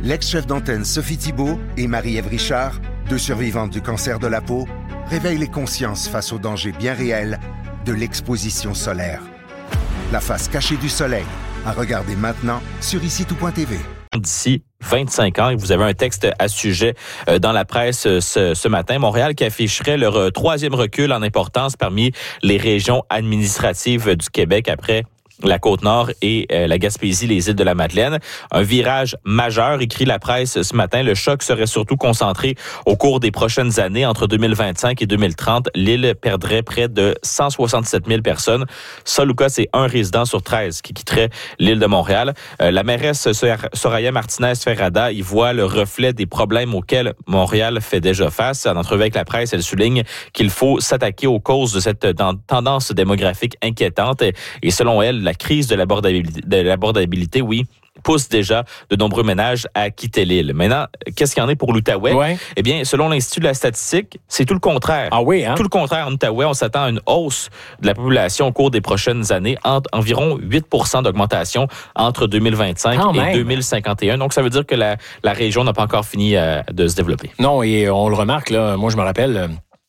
L'ex-chef d'antenne Sophie Thibault et Marie-Ève Richard, 2 survivantes du cancer de la peau, réveillent les consciences face aux dangers bien réels de l'exposition solaire. La face cachée du soleil, à regarder maintenant sur ICITOUP.tv. D'ici 25 ans, et vous avez un texte à ce sujet dans la presse ce matin. Montréal qui afficherait leur 3e recul en importance parmi les régions administratives du Québec après la Côte-Nord et la Gaspésie, les îles de la Madeleine. Un virage majeur, écrit la presse ce matin. Le choc serait surtout concentré au cours des prochaines années. Entre 2025 et 2030, l'île perdrait près de 167 000 personnes. Ça, Lucas, c'est 1 résident sur 13 qui quitterait l'île de Montréal. La mairesse Soraya Martinez-Ferrada y voit le reflet des problèmes auxquels Montréal fait déjà face. En entrevue avec la presse, elle souligne qu'il faut s'attaquer aux causes de cette tendance démographique inquiétante. Et selon elle, la crise de l'abordabilité, oui, pousse déjà de nombreux ménages à quitter l'île. Maintenant, qu'est-ce qu'il y en est pour l'Outaouais? Ouais. Eh bien, selon l'Institut de la statistique, c'est tout le contraire. Ah oui, hein? Tout le contraire en Outaouais. On s'attend à une hausse de la population au cours des prochaines années, environ 8 % d'augmentation entre 2025 et 2051. Donc, ça veut dire que la région n'a pas encore fini de se développer. Non, et on le remarque, là, moi je me rappelle...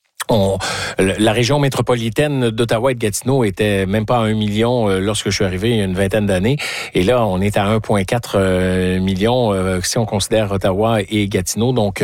La région métropolitaine d'Ottawa et de Gatineau était même pas à 1 million lorsque je suis arrivé il y a une vingtaine d'années. Et là, on est à 1,4 million si on considère Ottawa et Gatineau. Donc,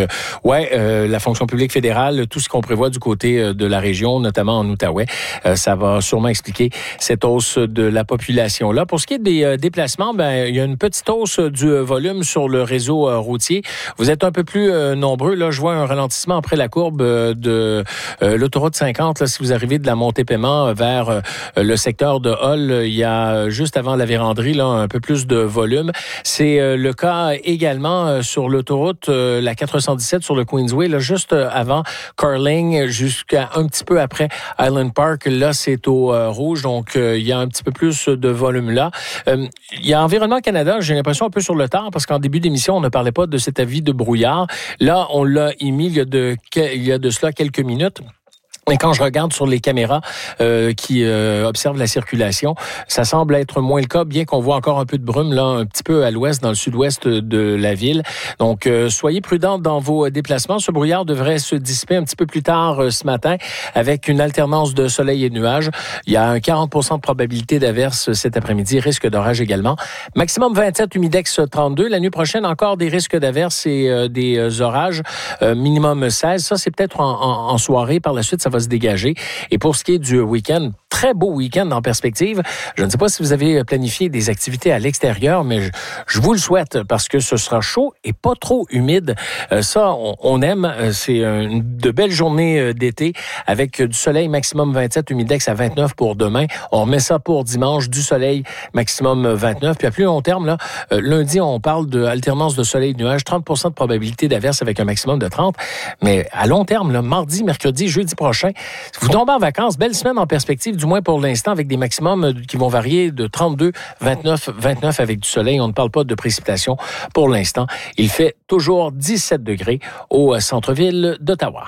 la fonction publique fédérale, tout ce qu'on prévoit du côté de la région, notamment en Outaouais, ça va sûrement expliquer cette hausse de la population-là. Pour ce qui est des déplacements, il y a une petite hausse du volume sur le réseau routier. Vous êtes un peu plus nombreux. Là, je vois un ralentissement après la courbe de l'autoroute 50, là, si vous arrivez de la Montée-Paiement vers le secteur de Hull, il y a juste avant la véranderie là, un peu plus de volume. C'est le cas également sur l'autoroute, la 417 sur le Queensway, là, juste avant Carling, jusqu'à un petit peu après Island Park. Là, c'est au rouge, donc il y a un petit peu plus de volume là. Il y a Environnement Canada, j'ai l'impression un peu sur le tard, parce qu'en début d'émission, on ne parlait pas de cet avis de brouillard. Là, on l'a émis il y a de cela quelques minutes. Et quand je regarde sur les caméras qui observent la circulation, ça semble être moins le cas, bien qu'on voit encore un peu de brume là, un petit peu à l'ouest, dans le sud-ouest de la ville. Donc, soyez prudents dans vos déplacements. Ce brouillard devrait se dissiper un petit peu plus tard ce matin avec une alternance de soleil et de nuages. Il y a un 40 % de probabilité d'averse cet après-midi, risque d'orage également. Maximum 27, humidex 32. La nuit prochaine, encore des risques d'averse et des orages. Minimum 16. Ça, c'est peut-être en soirée. Par la suite, ça va se dégager. Et pour ce qui est du week-end, très beau week-end en perspective. Je ne sais pas si vous avez planifié des activités à l'extérieur, mais je vous le souhaite parce que ce sera chaud et pas trop humide. Ça, on aime. C'est de belles journées d'été avec du soleil maximum 27, humidex à 29 pour demain. On remet ça pour dimanche, du soleil maximum 29. Puis à plus long terme, là, lundi, on parle de alternance de soleil et de nuages, 30 % de probabilité d'averse avec un maximum de 30. Mais à long terme, là, mardi, mercredi, jeudi prochain, vous tombez en vacances, belle semaine en perspective, du moins pour l'instant, avec des maximums qui vont varier de 32, 29 avec du soleil. On ne parle pas de précipitations pour l'instant. Il fait toujours 17 degrés au centre-ville d'Ottawa.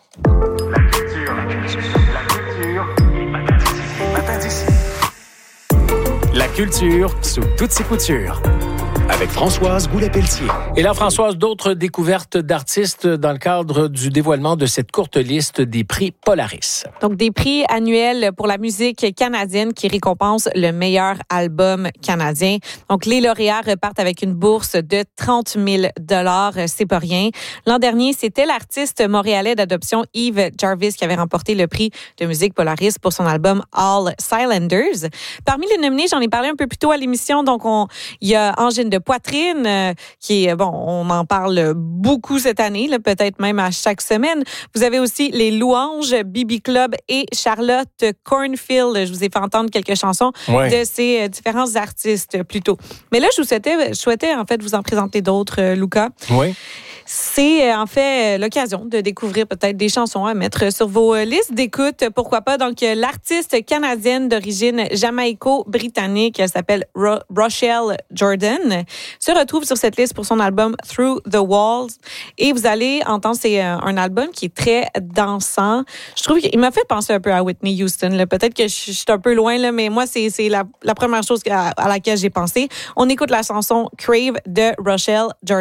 La culture sous toutes ses coutures. Avec Françoise Goulet-Pelletier. Et là, Françoise, d'autres découvertes d'artistes dans le cadre du dévoilement de cette courte liste des prix Polaris. Donc, des prix annuels pour la musique canadienne qui récompensent le meilleur album canadien. Donc, les lauréats repartent avec une bourse de 30 000 $. C'est pas rien. L'an dernier, c'était l'artiste montréalais d'adoption Yves Jarvis qui avait remporté le prix de musique Polaris pour son album All Silencers. Parmi les nominés, j'en ai parlé un peu plus tôt à l'émission. Donc, il y a Angine de Poitrine, qui est, on en parle beaucoup cette année, là, peut-être même à chaque semaine. Vous avez aussi les Louanges, Bibi Club et Charlotte Cornfield. Je vous ai fait entendre quelques chansons de ces différents artistes plus tôt. Mais là, je souhaitais en fait vous en présenter d'autres, Lucas. Oui. C'est en fait l'occasion de découvrir peut-être des chansons à mettre sur vos listes d'écoute. Pourquoi pas? Donc, l'artiste canadienne d'origine jamaïco-britannique, elle s'appelle Rochelle Jordan, se retrouve sur cette liste pour son album Through the Walls. Et vous allez entendre, c'est un album qui est très dansant. Je trouve qu'il m'a fait penser un peu à Whitney Houston. Là. Peut-être que je suis un peu loin, là, mais moi, c'est la première chose à laquelle j'ai pensé. On écoute la chanson Crave de Rochelle Jordan.